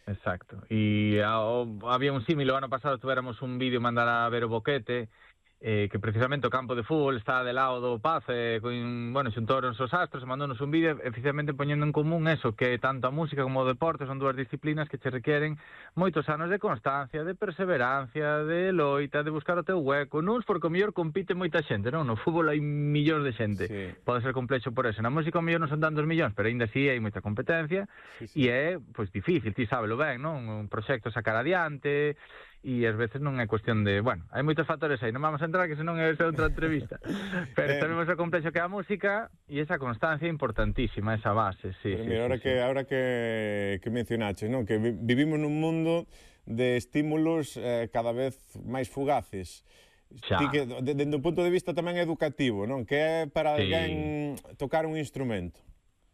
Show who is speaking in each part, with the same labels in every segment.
Speaker 1: exacto. E había un símil, o ano pasado tuéramos un vídeo mandar a ver o Boquete, que precisamente o campo de fútbol está de lado do Paz, xuntoron os astros e mandounos un vídeo eficientemente poñendo en común eso, que tanto a música como o deporte son dúas disciplinas que che requeren moitos anos de constancia, de perseverancia, de loita, de buscar o teu hueco, nuns porque o mellor compite moita xente, non? No fútbol hai millóns de xente,
Speaker 2: Sí.
Speaker 1: pode ser complexo por eso, na música o mellor non son tantos millóns, pero aínda así hai moita competencia, e é, pois, difícil, ti sábelo ben, non? Un proxecto sacar adiante, e ás veces non é cuestión de, bueno, hai moitos factores aí, non vamos a entrar que senón é outra entrevista, pero sabemos o complexo que é a música e esa constancia é importantísima, esa base, sí.
Speaker 2: Pero mira, ahora que mencionaches, non? Que vivimos nun mundo de estímulos cada vez máis fugaces. Ti que, dende o punto de vista tamén educativo, non? Que é para alguén tocar un instrumento.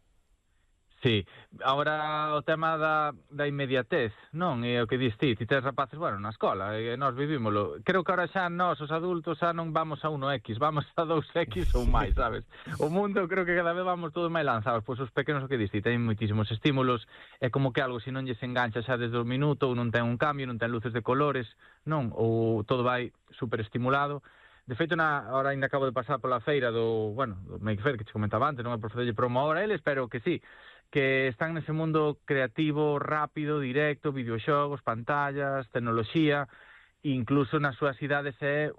Speaker 1: Sí, agora o tema da inmediatez, non? E o que dis ti tes rapaces, bueno, na escola, e nós vivímolo. Creo que agora xa nós, os adultos, xa non vamos a 1X, vamos a 2X ou máis, sabes? O mundo creo que cada vez vamos todos máis lanzados, pois os pequenos o que dis ti, teñen moitísimos estímulos, é como que algo, se non lles engancha xa desde o minuto, ou non ten un cambio, non ten luces de colores, non? Ou todo vai superestimulado. De feito, ahora ainda acabo de pasar pola feira do Make Fair, que te comentaba antes, non é por facerlle promo ahora eles, pero que sí, que están nese mundo creativo, rápido, directo, videoxogos, pantallas, tecnoloxía, incluso nas súas idades é,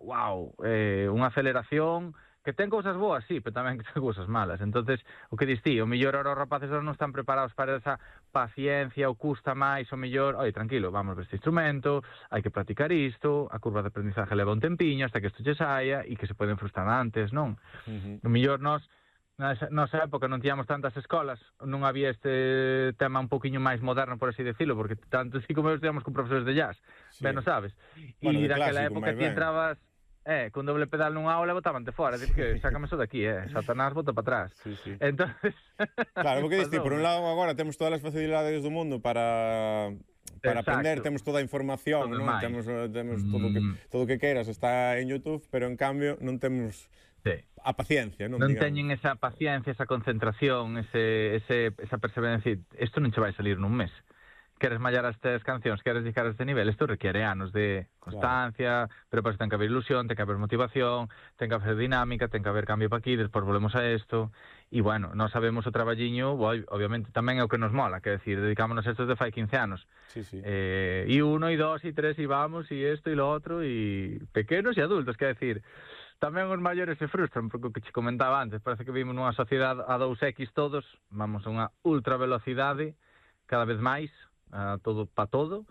Speaker 1: unha aceleración que ten cousas boas, sí, pero tamén ten cousas malas. Entonces, o que dis ti, o mellor ahora os rapaces non están preparados para esa paciencia, o custa máis, o mellor, tranquilo, vamos ver este instrumento, hai que practicar isto, a curva de aprendizaje leva un tempiño hasta que isto che saia, e que se poden frustrar antes, non? O mellor nós, na nosa época non tiñamos tantas escolas, non había este tema un poquinho máis moderno, por así decirlo, porque tanto si como eu estudiamos con profesores de jazz, ben non sabes. E daquela época ti entrabas con doble pedal nunha aula e botávante fora, dices que sácame eso de aquí, Satanás bota para atrás. Entonces,
Speaker 2: claro, porque diste, por un lado agora temos todas as facilidades do mundo para aprender, temos toda a información, non? Temos todo o que queiras, está en YouTube, pero en cambio non temos a paciencia, non?
Speaker 1: Non teñen esa paciencia, esa concentración, esa perseverancia. Isto non che vai salir nun mes. Queres mallar as tes cancións, queres dedicar a este nivel, isto requiere anos de constancia, pero pues ten que haber ilusión, ten que haber motivación, ten que haber dinámica, ten que haber cambio para aquí, despois volvemos a isto, e bueno, nós sabemos o traballiño, obviamente tamén é o que nos mola, que decir, dedicámonos a estos de fai 15 anos, e 1, e 2, e 3, e vamos, e isto, e lo outro, e pequenos e adultos, que decir, tamén os maiores se frustran, porque o que che comentaba antes, parece que vivimos nunha sociedade a 2X todos, vamos a unha ultra velocidade, cada vez máis, todo para todo,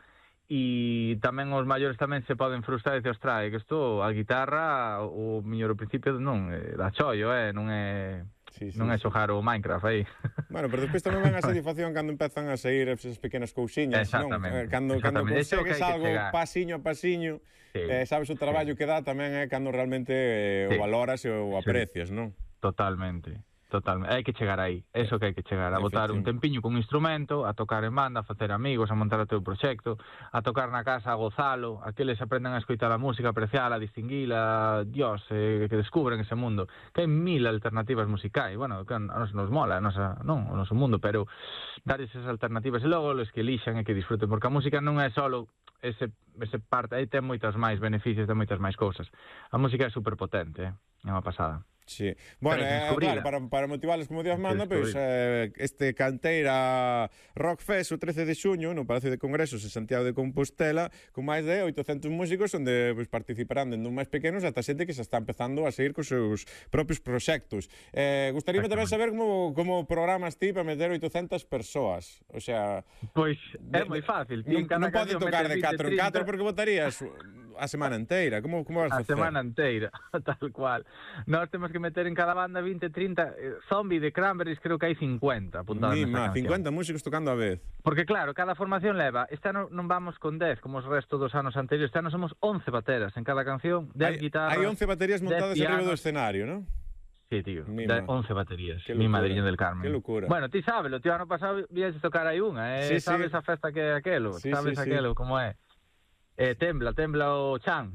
Speaker 1: e tamén os maiores tamén se poden frustrar e dices, ostras, que isto, a guitarra, o mellor ao principio non dá chollo, non é xogar o Minecraft aí.
Speaker 2: Bueno, pero despois tamén ven a satisfacción cando empezan a sair esas pequenas cousiñas, non? Cando consegues algo pasiño a pasiño, sabes o traballo que dá, tamén é cando realmente o valoras e o aprecias, non?
Speaker 1: Totalmente. Hai que chegar aí, eso que hai que chegar, a botar un tempiño con un instrumento, a tocar en banda, a facer amigos, a montar o teu proxecto, a tocar na casa, a gozalo, a que eles aprendan a escoitar a música, a apreciala, a distinguila, Dios, que descubren ese mundo, que hai 1000 alternativas musicais, bueno, que a nos mola, o noso mundo, pero darles esas alternativas, e logo los que elixan e que disfruten, porque a música non é só ese parte, aí ten moitas máis beneficios, ten moitas máis cousas. A música é superpotente, é unha pasada.
Speaker 2: Sí. Bueno, claro, para motivarles como Dios manda, pois este Canteira Rock Fest o 13 de xuño no Palacio de Congresos de Santiago de Compostela, con máis de 800 músicos onde participarán dende un máis pequenos ata xente que xa está empezando a seguir cos seus propios proxectos. Gustaríame tamén saber como programas ti para meter 800 persoas. O sea,
Speaker 1: pois é moi fácil.
Speaker 2: Non poden tocar de 4 en 4 porque botarías a semana enteira. Como vas a facer?
Speaker 1: A semana enteira, tal cual. Nós temos que meter en cada banda 20, 30, Zombie de Cranberries creo que hai 50 apuntados nesta canción.
Speaker 2: 50 músicos tocando a vez.
Speaker 1: Porque claro, cada formación leva, este ano non vamos con 10 como os restos dos anos anteriores, este ano somos 11 bateras en cada canción, 10 guitarras.
Speaker 2: Hai 11 baterías montadas arriba do escenario, non?
Speaker 1: Sí, tío, 11 baterías, mi madriña del Carmen.
Speaker 2: Que locura.
Speaker 1: Bueno, ti sábelo, tío, ano pasado viaxe tocar aí unha, sabes a festa que é aquelo, sabes aquelo, como é. Tembla o chan.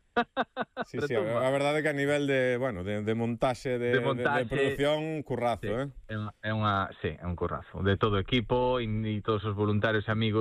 Speaker 2: Sí, a verdade é que a nivel de montaxe, de produción, currazo,
Speaker 1: é un currazo, de todo o equipo e todos os voluntarios e amigos